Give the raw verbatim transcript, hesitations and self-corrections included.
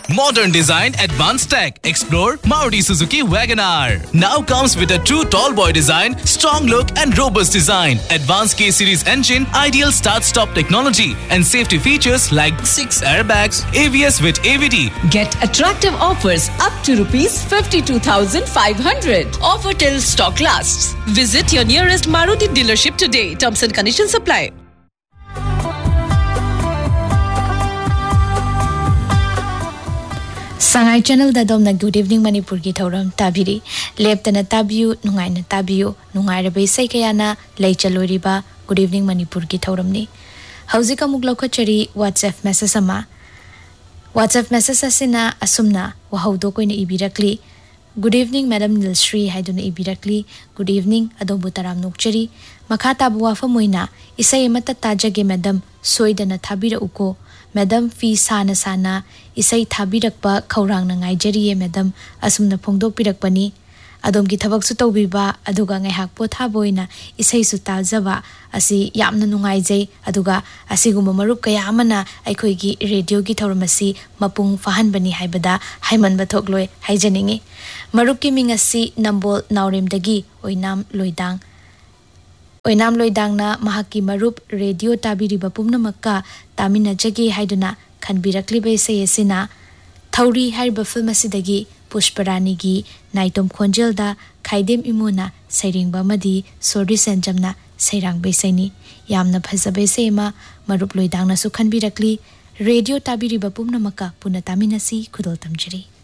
Modern design, advanced tech. Explore Maruti Suzuki WagonR. Now comes with a true tall boy design, strong look and robust design. Advanced K Series engine, ideal start-stop technology and safety features like six airbags, A B S with A V D. Get attractive offers up to rupees fifty-two thousand five hundred. Offer till stock lasts. Visit your nearest Maruti dealership today. Terms and conditions apply. Sangai channel da dom na good evening Manipur gi thoram tabiri leptana tabiu nungai na tabiu nungai ra beisai kayana lei chalori ba good evening Manipur gi thoram ni hauzika muglo khachari WhatsApp message ama WhatsApp message asina asumna wahaudo koina ibirakli good evening Madam Nilshri haiduna ibirakli good evening adobu taram nokchari makha tabu wafa moina isai mata tajage madam soidana thabira uko Madam Fi Sana Sana isai thabirakpa khaurang na ngaijariye madam asumna phongdok pirakpani adom gi thabak su tawbiba aduga ngai hak po thaboina isai su tajaba asi yamna nungaijai aduga asiguma marup kaya amana aikhoi gi radio gi thauramasi mapung fahanbani haibada haimanba thokloi haijaningi marup ki mingasi nambol nauremdagi oinam loidang Oinam loidangna mahaki marup radio tabiri bapumna makka tamina jagi haiduna khanbirakli baisai asina thauri haiba film asidagi pushparani gi naitom khonjelda khaidem imuna sairingba madi sori senjamna sairang baisaini yamna phajabai sema marup loidangna su khanbirakli radio tabiri bapumna makka puna taminasi khudol tamjari